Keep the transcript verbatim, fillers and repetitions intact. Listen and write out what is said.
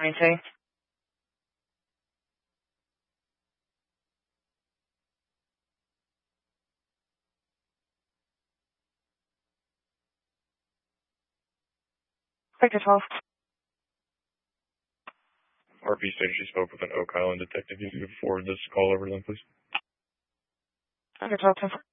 twenty-two. Victor twelve. R P stated she spoke with an Oak Island detective. You can forward this call over to them, please. Victor twelve.